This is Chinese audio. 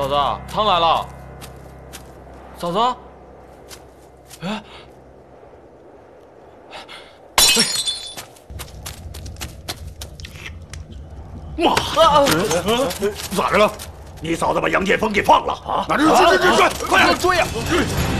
嫂子，汤来了。嫂子，哎， 妈的！咋的了？你嫂子把杨建峰给放了啊！那追，快点追呀！